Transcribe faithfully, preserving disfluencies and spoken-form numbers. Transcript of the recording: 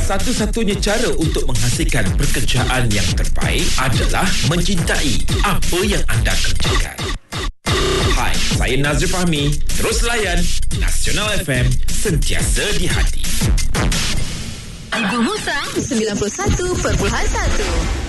Satu-satunya cara untuk menghasilkan pekerjaan yang terbaik adalah mencintai apa yang anda kerjakan. Hai, saya Nazri Fahmi. Terus layan Nasional F M, sentiasa di hati. Ibu Musa sembilan puluh satu perpuluhan satu.